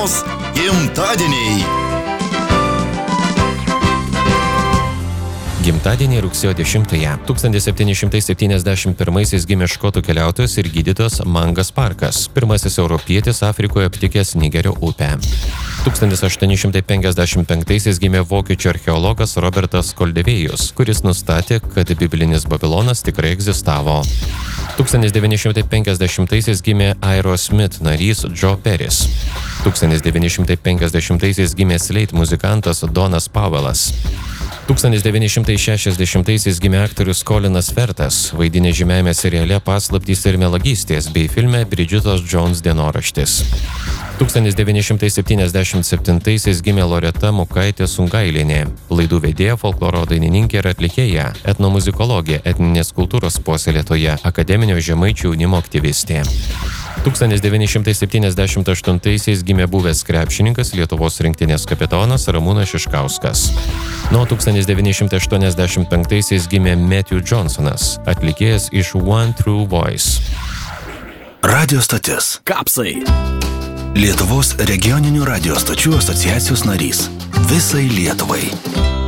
dienos gimtadieniai. Gimtadienį rugsėjo 10-ąją 1771 gimė škotų keliautojas ir gydytojas Mangas Parkas, pirmasis europietis Afrikoje aptikęs Nigerio upę. 1855 gimė vokiečių archeologas Robertas Koldevėjus, kuris nustatė, kad biblinis Babilonas tikrai egzistavo. 1950 gimė Aerosmith narys Joe Perris. 1950 gimė Slate muzikantas Donas Powellas. 1960 gimė aktorius Colinas Firthas, vaidinė žymiajame seriale Paslaptys ir melagystės bei filme Bridgetos Jones dienoraštis. 1977 gimė Loreta Mukaitė Sungailienė, laidų vedėja, folkloro dainininkė ir atlikėja, etnomuzikologė, etninės kultūros puoselėtoja, akademinio žemaičių jaunimo aktyvistė. 1978 gimė buvęs krepšininkas, Lietuvos rinktinės kapitonas Ramūnas Šiškauskas. Nuo 1985 gimė Matthew Johnsonas, atlikėjas iš One True Voice. Radio stotis. Kapsai. Lietuvos regioninių radio stočių asociacijos narys. Visai Lietuvai.